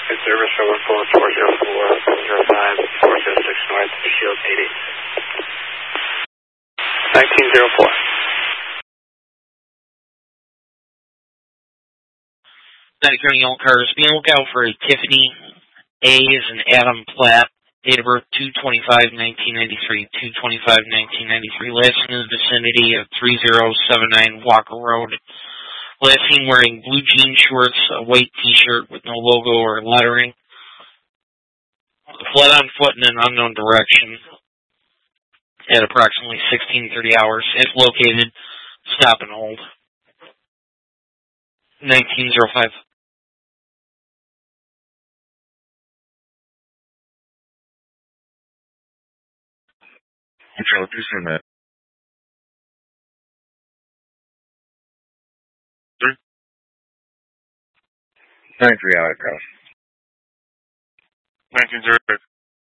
Good service for 14404, 405, 406 North, Shield 80. 1904. Niagara Young Cars, be on the lookout for a Tiffany A as in Adam Platt, date of birth 2/25/1993, 2/25/1993, last in the vicinity of 3079 Walker Road. Last seen wearing blue jean shorts, a white t-shirt with no logo or lettering. Fled on foot in an unknown direction at approximately 16:30 hours. If located, stop and hold. 1905. Control 2 93 out across. 1906.